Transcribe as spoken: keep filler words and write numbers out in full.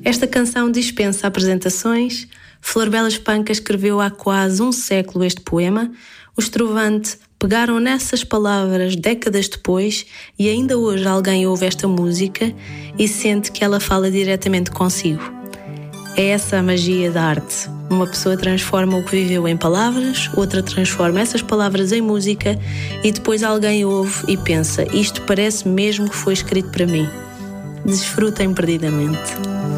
Esta canção dispensa apresentações. Flor Bela Espanca escreveu há quase um século este poema. O Estrovante pegaram nessas palavras décadas depois e ainda hoje alguém ouve esta música e sente que ela fala diretamente consigo. É essa a magia da arte. Uma pessoa transforma o que viveu em palavras, outra transforma essas palavras em música e depois alguém ouve e pensa: isto parece mesmo que foi escrito para mim. Desfrutem perdidamente.